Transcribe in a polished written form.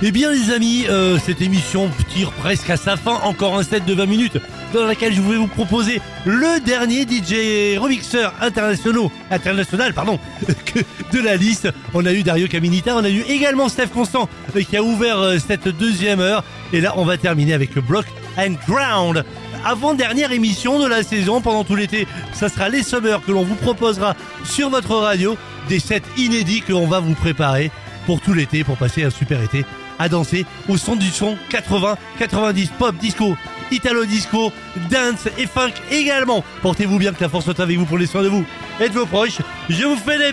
Eh bien les amis, cette émission tire presque à sa fin. Encore un set de 20 minutes dans laquelle je vais vous proposer le dernier DJ remixeur international de la liste. On a eu Dario Caminita, on a eu également Steph Constant qui a ouvert cette deuxième heure. Et là on va terminer avec le Block and Ground. Avant-dernière émission de la saison pendant tout l'été, ça sera les Summers que l'on vous proposera sur votre radio, des sets inédits que l'on va vous préparer pour tout l'été, pour passer un super été à danser au son du son 80, 90, pop, disco, italo disco, dance et funk également. Portez-vous bien, que la force soit avec vous, pour les soins de vous et de vos proches. Je vous fais des